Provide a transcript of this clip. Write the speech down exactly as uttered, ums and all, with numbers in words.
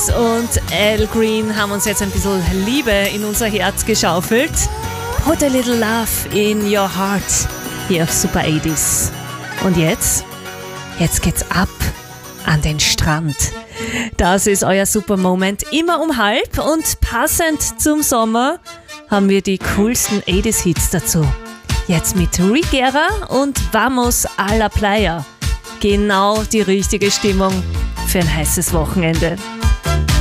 Oasis und Al Green haben uns jetzt ein bisschen Liebe in unser Herz geschaufelt. Put a little love in your heart hier auf Super achtziger. Und jetzt? Jetzt geht's ab an den Strand. Das ist euer Super Moment, immer um halb, und passend zum Sommer haben wir die coolsten achtziger Hits dazu. Jetzt mit Rick Guerra und Vamos a la Playa. Genau die richtige Stimmung für ein heißes Wochenende.